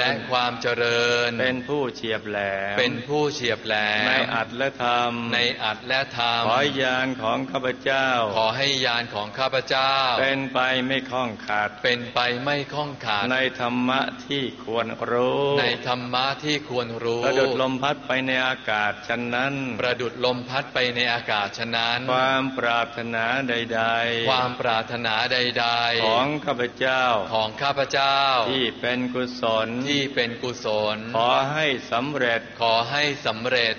ความเจริญเป็นผู้เฉียบแหลมเป็นผู้เฉียบแหลมในอัตและธรรมในอัตและธรรมขอญาณของข้าพเจ้าขอให้ญาณของข้าพเจ้าเป็นไปไม่ข้องขาดเป็นไปไม่ข้องขาดในธรรมะที่ควรรู้ในธรรมะที่ควรรู้ประดุจลมพัดไปในอากาศฉะนั้นประดุจลมพัดไปในอากาศฉะนั้นความปรารถนาใดๆความปรารถนาใดๆของข้าพเจ้าที่เป็นกุศลขอให้สำเร็จขอให้สำเร็จ